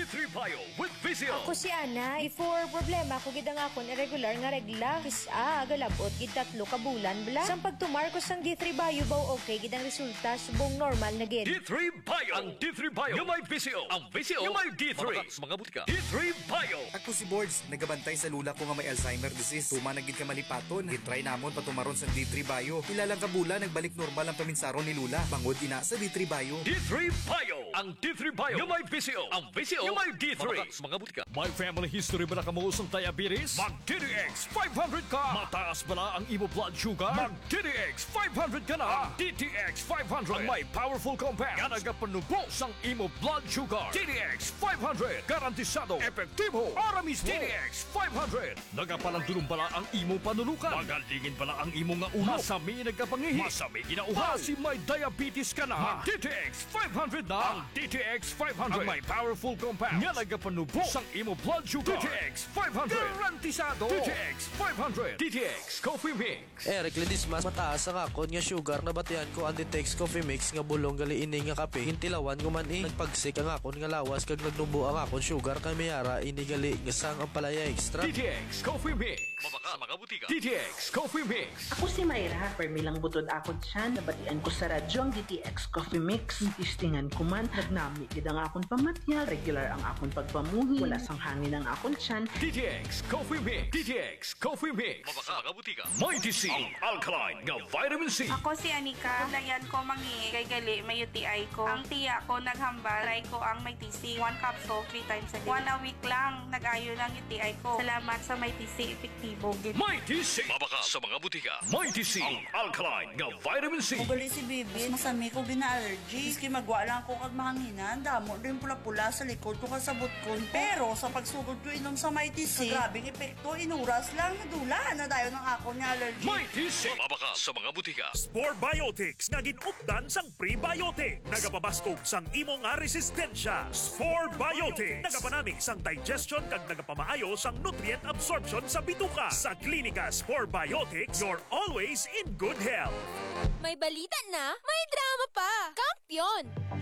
D3 Bio with Vizio. Ako si Ana, before problema ko gid ang akon irregular nga regla. Kisa galabot gid 3 ka bulan bla. Sang pagtumar ko sang D3 Bio baw okay gid ang resulta subong normal na gid. D3 Bio. Ang D3 Bio yung may Vizio. Ang Vizio yung may D3. Mga butika. D3 Bio. Ako si Boards, nagabantay sa lula ko nga may Alzheimer disease. Tuma nagid ka malipaton. Gitry namon patumaron sa D3 Bio. Ilalang kabula nagbalik normal ang paminsaron ni lula. Bangod ina sa D3 Bio. D3 Bio. Ang D3 Bio yung may Vizio. Ang Vizio yung may D3. Mga butika. May family history ba na kamuusong diabetes? Mag DTX 500 ka. Mataas ba na ang imo blood sugar? Mag DTX 500 ka na. Ang DTX 500 ang may powerful compound nga nagapanubos ang imo blood sugar. DTX 500 garantisado, epektibo, aramis DTX 500 nagapalandulong bala ang imo panulukan. Magalingin bala ang imo nga ulo. Masami nagkapangihi. Masami ginauhaw. Si may diabetes ka na. Mag DTX 500 na. Ang DTX 500 ang may powerful compound nga nagapanubos ang imo blood sugar. DTX 500 garantisado. DTX 500 DTX Coffee Mix. Eric Ledis mas mataas ang akon nga sugar na batian ko ang DTX Coffee Mix nga bulong gali ini nga kape. Hintilawan ko man nagpagsik ang akon nga lawas kag nagnubo ang akon sugar kay mayara ini gali nga sang ang palaya extra. DTX Coffee Mix. Mabaka mga butika. DTX Coffee Mix. Ako si Mayra, permilang butod akon siya, nabatian ko sa radyo ang DTX Coffee Mix. Tistingan ko man, nagnami gid ang akon pamatya, regular ang akon pagpamuhi, wala sang hangin ang akon siyan. DTX Coffee Mix. DTX Coffee Mix. Mabaka mga butika. Mighty C. Ang alkaline nga vitamin C. Ako si Anika, layan ko mangi kay gali may UTI ko. Ang tiya ko naghambal, try ko ang may TC, 1 capsule 3 times a day. 1 week lang, nag-ayo ng UTI ko. Salamat sa may TC, epektibo gid. Mighty C. Mabaka sa mga butika. Mighty C. Ang alkaline nga vitamin C. Mugali si Bibi, masami ko gina-allergy. Maski magwa lang ako kag mahanginan, damo rin pula-pula sa likod ko kasabot ko. Pero sa pagsugod ko inom sa Mighty C, grabing epekto, inuras lang, nadula na dayo ng ako niya allergy. Mighty C. Mabaka sa mga butika. Spore Biotics nga ginupdan sang prebiotic. Nagapabaskog sang imo nga resistensya. Spore Biotics. Nagapanami sang digestion kag nagapamaayo sang nutrient absorption sa bituka. Sa klinika Spore Biotics, you're always in good health. May balita na, may drama pa. Kampiyon!